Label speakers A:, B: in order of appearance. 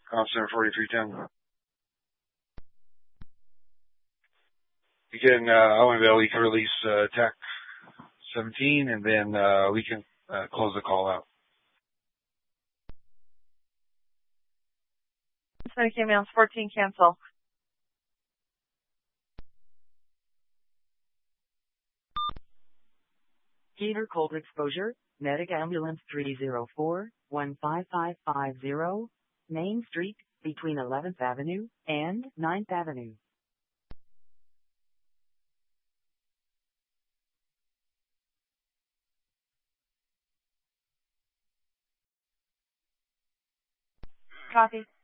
A: Center 4310. You can, OMVL, you can release TAC 17, and then we can close the call out.
B: Medicaid Ambulance 14, cancel.
C: Heater cold exposure, Medic Ambulance 304-15550, Main Street, between 11th Avenue and 9th Avenue.
B: Copy.